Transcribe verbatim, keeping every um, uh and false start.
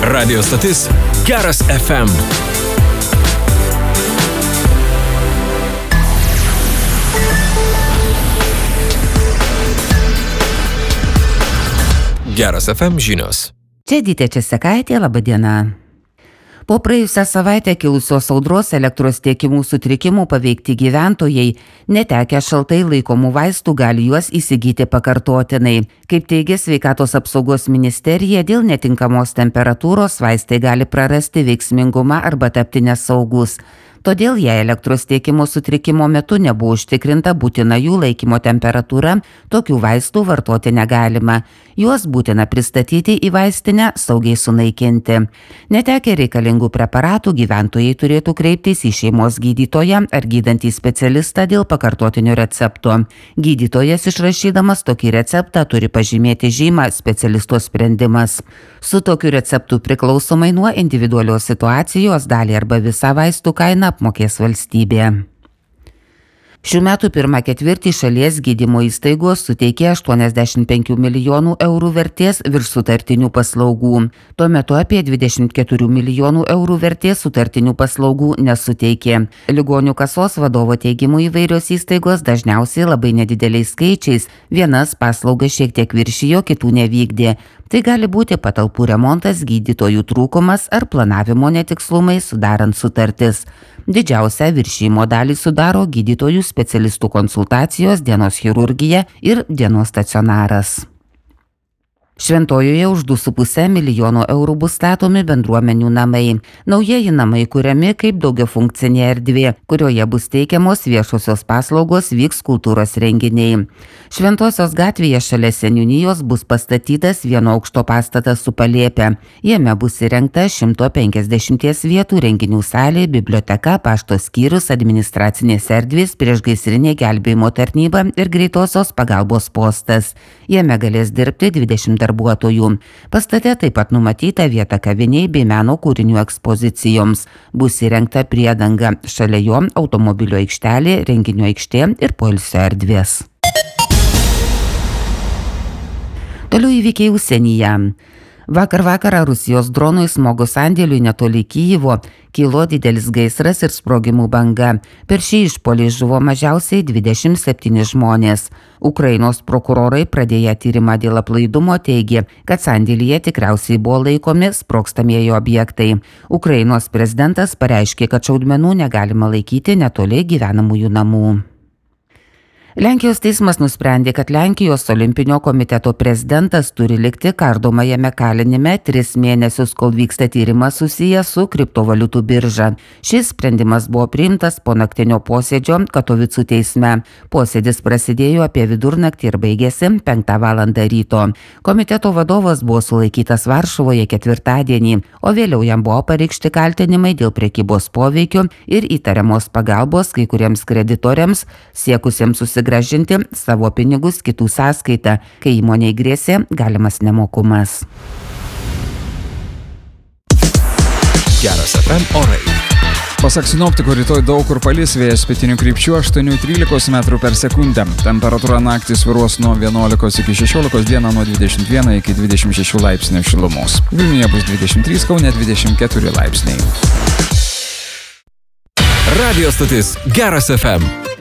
Radio stotis Geras F M. Geras F M žinios. Čia Dytė Česekaitė, laba diena. Po praėjusią savaitę kilusios audros elektros tiekimų sutrikimų paveikti gyventojai, netekę šaltai laikomų vaistų, gali juos įsigyti pakartotinai. Kaip teigia Sveikatos apsaugos ministerija, dėl netinkamos temperatūros vaistai gali prarasti veiksmingumą arba tapti nesaugus. Todėl, jei elektros tiekimo sutrikimo metu nebuvo užtikrinta būtina jų laikymo temperatūra, tokių vaistų vartoti negalima. Juos būtina pristatyti į vaistinę, saugiai sunaikinti. Netekę reikalingų preparatų gyventojai turėtų kreiptis į šeimos gydytoją ar gydantį specialistą dėl pakartotinio recepto. Gydytojas išrašydamas tokį receptą turi pažymėti žymą specialisto sprendimas. Su tokiu receptu priklausomai nuo individualios situacijos dalį arba visą vaistų kainą apmokės valstybė. Šių metų pirmą ketvirtį šalies gydymo įstaigos suteikė aštuoniasdešimt penkių milijonų eurų vertės viršsutartinių paslaugų. Tuo metu apie dvidešimt keturių milijonų eurų vertės sutartinių paslaugų nesuteikė. Ligonių kasos vadovo teigimu įvairios įstaigos dažniausiai labai nedideliais skaičiais. Vienas paslaugas šiek tiek viršijo, kitų nevykdė. Tai gali būti patalpų remontas, gydytojų trūkumas ar planavimo netikslumai sudarant sutartis. Didžiausią viršijimo dalį sudaro gydytojų specialistų konsultacijos, dienos chirurgija ir dienos stacionaras. Šventojoje už du su puse milijono eurų bus statomi bendruomenių namai. Naujieji namai kuriami kaip daugiafunkcinė erdvė, kurioje bus teikiamos viešosios paslaugos, vyks kultūros renginiai. Šventosios gatvėje šalia seniūnijos bus pastatytas vieno aukšto pastatas su palėpe. Jame bus įrengta šimto penkiasdešimties vietų renginių salė, biblioteka, pašto skyrius, administracinės erdvės, priešgaisrinė gelbėjimo tarnyba ir greitosios pagalbos postas. Jame galės dirbti dvidešimt darbuotojų. Pastate taip pat numatyta vieta kaviniai bei meno kūrinių ekspozicijoms. Bus įrengta priedanga, šalia jo automobilio aikštelė, renginio aikštė ir poilsio erdvės. Toliau įvykiai užsienyje. Vakar vakarą Rusijos dronui smogus sandėliui netoli Kijevo kilo didelis gaisras ir sprogimų banga. Per šį išpuolį žuvo mažiausiai dvidešimt septyni žmonės. Ukrainos prokurorai pradėję tyrimą dėl aplaidumo teigė, kad sandėlyje tikriausiai buvo laikomi sprogstamieji objektai. Ukrainos prezidentas pareiškė, kad šaudmenų negalima laikyti netoli gyvenamųjų namų. Lenkijos teismas nusprendė, kad Lenkijos olimpinio komiteto prezidentas turi likti kardomajame kalinime tris mėnesius, kol vyksta tyrimas susijęs su kriptovaliutų birža. Šis sprendimas buvo priimtas po naktinio posėdžio Katovicų teisme. Posėdis prasidėjo apie vidurnaktį ir baigėsi penktą valandą ryto. Komiteto vadovas buvo sulaikytas Varšuvoje ketvirtadienį, o vėliau jam buvo pareikšti kaltinimai dėl prekybos poveikių ir įtariamos pagalbos kai kuriems kreditoriams siekusiems susigrąžinti gražinti savo pinigus kitų sąskaitą, kai įmonei grėsė galimas nemokumas. Geras F M orai. Pasak sinoptikų, rytoj daug kur palis, vėjas pietinių krypčių aštuoni trylika metrų per sekundę. Temperatūra naktį svyruos nuo vienuolikos iki šešiolikos, dieną nuo dvidešimt vieno iki dvidešimt šešių laipsnių šilumos. Vilniuje bus dvidešimt trys, Kaune dvidešimt keturi laipsniai. Radio stotis Geras F M.